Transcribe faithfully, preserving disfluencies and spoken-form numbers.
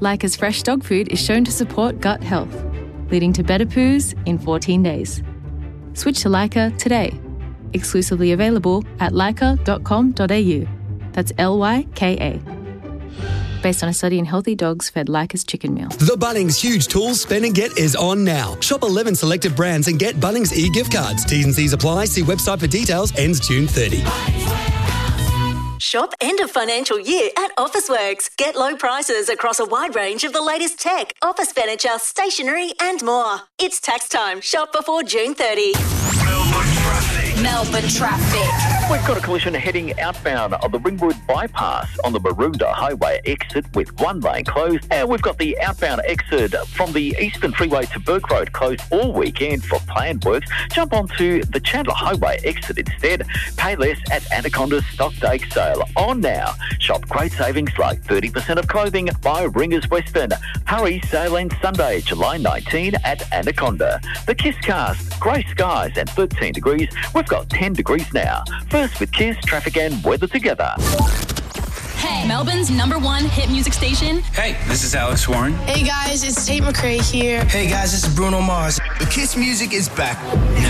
Leica's fresh dog food is shown to support gut health, leading to better poos in fourteen days. Switch to Leica today. Exclusively available at leica dot com dot a u. That's L Y K A. Based on a study in healthy dogs fed Leica's chicken meal. The Bunnings Huge Tools Spend and Get is on now. Shop eleven selected brands and get Bunnings e-gift cards. T's and C's apply. See website for details. Ends June thirtieth. Shop end of financial year at Officeworks. Get low prices across a wide range of the latest tech, office furniture, stationery and more. It's tax time. Shop before June thirtieth. Melbourne traffic. Melbourne traffic. We've got a collision heading outbound on the Ringwood bypass on the Maroondah Highway exit with one lane closed. And we've got the outbound exit from the Eastern Freeway to Burke Road closed all weekend for planned works. Jump onto the Chandler Highway exit instead. Pay less at Anaconda's Stock Day sale on now. Shop great savings like thirty percent of clothing by Ringers Western. Hurry, sale ends Sunday, July nineteenth at Anaconda. The Kiss Cast, grey skies and thirteen degrees. We've got ten degrees now. First with Kiss, traffic and weather together. Hey, Melbourne's number one hit music station. Hey, this is Alex Warren. Hey guys, it's Tate McRae here. Hey guys, this is Bruno Mars. The Kiss music is back.